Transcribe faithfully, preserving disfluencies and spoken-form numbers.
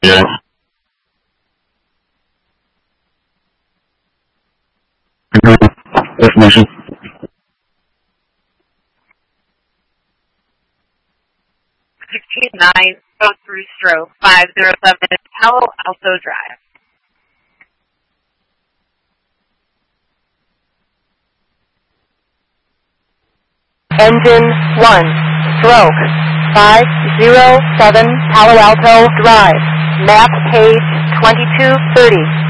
Yeah. Destination. sixteen nine, go through stroke, five zero seven, Palo Alto Drive. Engine one, stroke, five zero seven Palo Alto Drive, map page twenty-two thirty.